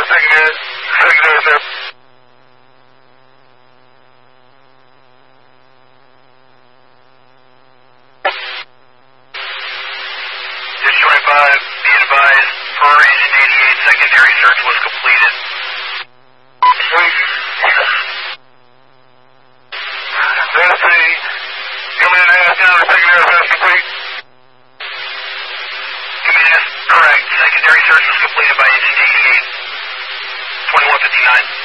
secondary, sir. District 25, be advised, per Agent 88, secondary search was completed. That's the, come in and ask now, the secondary search complete. Correct. Secondary search was completed by Agent 88, 2159.